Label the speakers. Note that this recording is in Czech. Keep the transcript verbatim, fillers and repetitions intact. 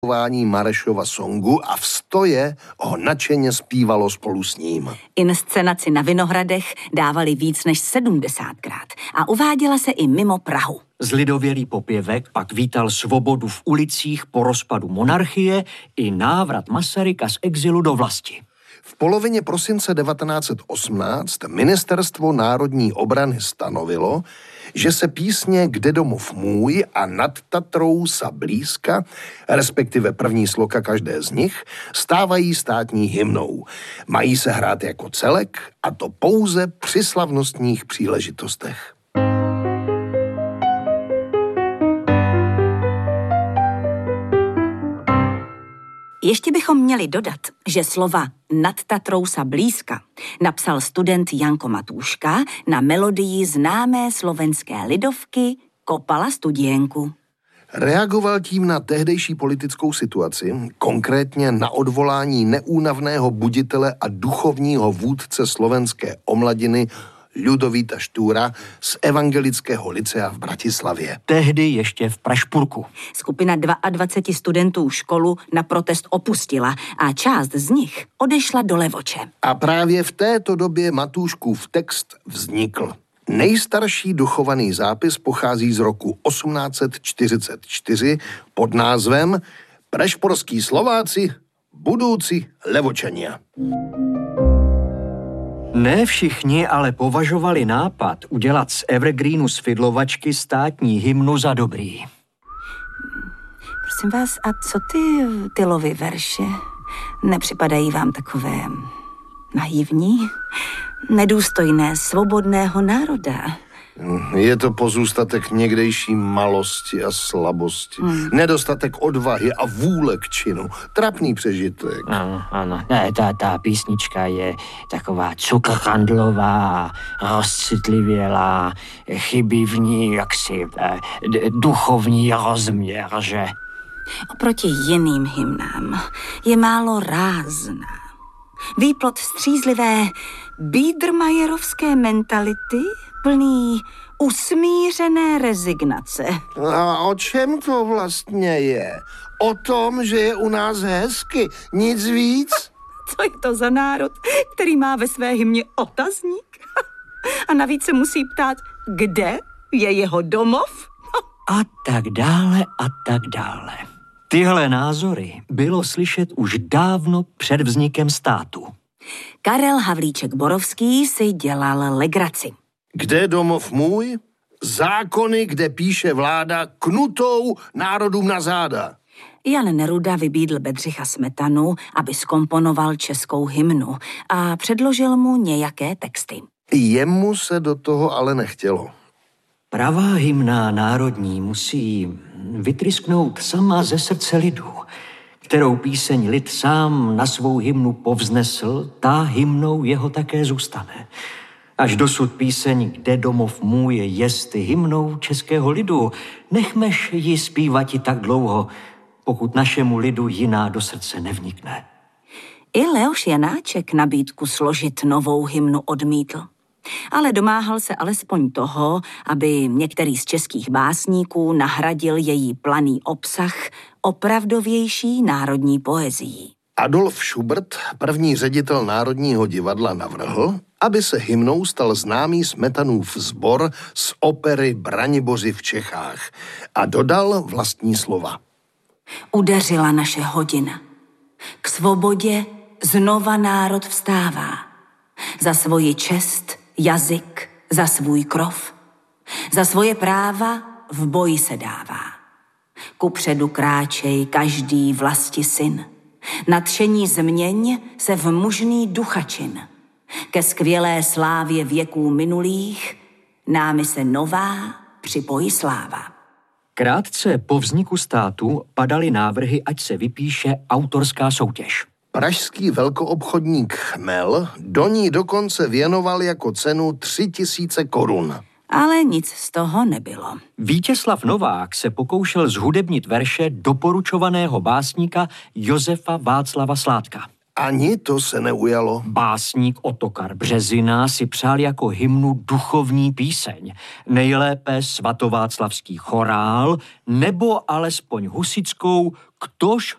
Speaker 1: Marešova songu a v stoje ho nadšeně zpívalo spolu s ním.
Speaker 2: Inscenaci na Vinohradech dávali víc než sedmdesátkrát a uváděla se i mimo Prahu.
Speaker 3: Zlidovělý popěvek pak vítal svobodu v ulicích po rozpadu monarchie i návrat Masaryka z exilu do vlasti.
Speaker 1: V polovině prosince devatenáct set osmnáct Ministerstvo národní obrany stanovilo, že se písně Kde domov můj a Nad Tatrou sa blízka, respektive první sloka každé z nich, stávají státní hymnou. Mají se hrát jako celek, a to pouze při slavnostních příležitostech.
Speaker 2: Ještě bychom měli dodat, že slova Nad Tatrou sa blízka napsal student Janko Matúška na melodii známé slovenské lidovky Kopala studienku.
Speaker 1: Reagoval tím na tehdejší politickou situaci, konkrétně na odvolání neúnavného buditele a duchovního vůdce slovenské omladiny Ľudovíta Štúra z evangelického licea v Bratislavě.
Speaker 3: Tehdy ještě v Prašpurku.
Speaker 2: Skupina dvacet dva studentů školu na protest opustila a část z nich odešla do Levoče.
Speaker 1: A právě v této době Matúškův text vznikl. Nejstarší dochovaný zápis pochází z roku osmnáct set čtyřicet čtyři pod názvem Prašporský Slováci, budoucí Levočania.
Speaker 3: Ne všichni ale považovali nápad udělat z evergreenu z fidlovačky státní hymnu za dobrý.
Speaker 2: Prosím vás, a co ty Tylovy verše? Nepřipadají vám takové naivní? Nedůstojné svobodného národa?
Speaker 1: Je to pozůstatek někdejší malosti a slabosti. Hmm. Nedostatek odvahy a vůle k činu. Trapný přežitek.
Speaker 4: Ano, ano. Ta, ta písnička je taková cukrkandlová, rozcitlivělá, chybí v ní jaksi d- duchovní rozměr, že?
Speaker 2: Oproti jiným hymnám je málo rázná. Výplod střízlivé biedermajerovské mentality, plný usmířené rezignace.
Speaker 1: A o čem to vlastně je? O tom, že je u nás hezky, nic víc?
Speaker 2: Co je to za národ, který má ve své hymně otazník? A navíc se musí ptát, kde je jeho domov?
Speaker 3: A tak dále a tak dále. Tyhle názory bylo slyšet už dávno před vznikem státu.
Speaker 2: Karel Havlíček Borovský si dělal legraci.
Speaker 1: Kde domov můj? Zákony, kde píše vláda, knutou národům na záda.
Speaker 2: Jan Neruda vybídl Bedřicha Smetanu, aby zkomponoval českou hymnu a předložil mu nějaké texty.
Speaker 1: Jemu se do toho ale nechtělo.
Speaker 3: Pravá hymna národní musí vytrysknout sama ze srdce lidu, kterou píseň lid sám na svou hymnu povznesl, ta hymnou jeho také zůstane. Až dosud píseň Kde domov můj jest hymnou českého lidu, nechmeš ji zpívati tak dlouho, pokud našemu lidu jiná do srdce nevnikne.
Speaker 2: I Leoš Janáček nabídku složit novou hymnu odmítl. Ale domáhal se alespoň toho, aby některý z českých básníků nahradil její planý obsah opravdovější národní poezií.
Speaker 1: Adolf Schubert, první ředitel Národního divadla, navrhl, aby se hymnou stal známý Smetanův sbor z opery Braniboři v Čechách a dodal vlastní slova.
Speaker 2: Udeřila naše hodina. K svobodě znova národ vstává. Za svoji čest, jazyk, za svůj krov. Za svoje práva v boji se dává. Kupředu kráčej každý vlasti syn. Nadšení změň se v mužný duchačin. Ke skvělé slávě věků minulých námi se nová připojí sláva.
Speaker 3: Krátce po vzniku státu padaly návrhy, ať se vypíše autorská soutěž.
Speaker 1: Pražský velkoobchodník Chmel do ní dokonce věnoval jako cenu tři tisíce korun.
Speaker 2: Ale nic z toho nebylo.
Speaker 3: Vítězslav Novák se pokoušel zhudebnit verše doporučovaného básníka Josefa Václava Sládka.
Speaker 1: Ani to se neujalo.
Speaker 3: Básník Ottokar Březina si přál jako hymnu duchovní píseň. Nejlépe svatováclavský chorál, nebo alespoň husitskou Ktož